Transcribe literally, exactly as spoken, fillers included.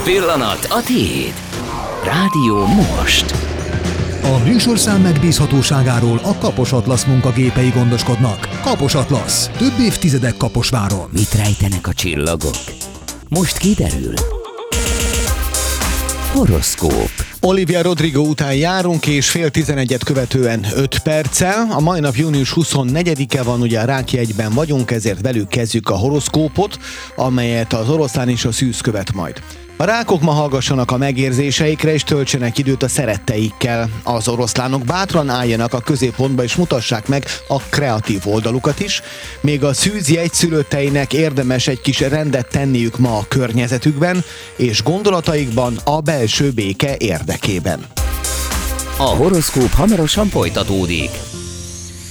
pillanat a tiéd. Rádió Most. A műsorszám megbízhatóságáról a Kapos Atlasz munkagépei gondoskodnak. Kapos Atlasz. Több évtizedek Kaposváron. Mit rejtenek a csillagok? Most kiderül. Horoszkóp. Olivia Rodrigo után járunk, és fél tizenegyet követően öt perccel. A mai nap június huszonnegyedike van, ugye a Rákjegyben vagyunk, ezért velük kezdjük a horoszkópot, amelyet az Oroszlán és a Szűz követ majd. A rákok ma hallgassanak a megérzéseikre, és töltsenek időt a szeretteikkel. Az oroszlánok bátran álljanak a középpontba, és mutassák meg a kreatív oldalukat is. Még a szűz jegyszülötteinek érdemes egy kis rendet tenniük ma a környezetükben, és gondolataikban a belső béke érdekében. A horoszkóp hamarosan folytatódik.